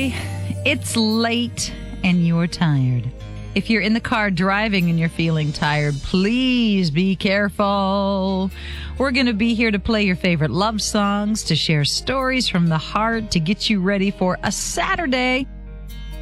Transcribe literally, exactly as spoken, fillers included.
Saturday. It's late and you're tired. If you're in the car driving and you're feeling tired, please be careful. We're going to be here to play your favorite love songs, to share stories from the heart, to get you ready for a Saturday